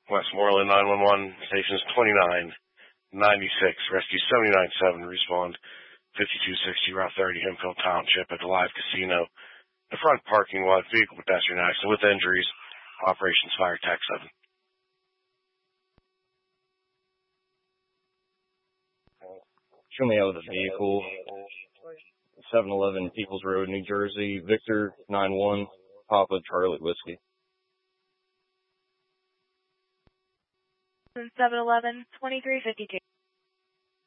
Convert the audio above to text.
Westmoreland 911, stations 29, 96, rescue 79-7, respond 5260, Route 30, Hemphill Township at the Live Casino. The front parking lot, vehicle pedestrian accident with injuries, operations fire tac 7. Show me out of the vehicle. 711 Peoples Road, New Jersey. Victor 91, Papa Charlie Whiskey. 711, 2352.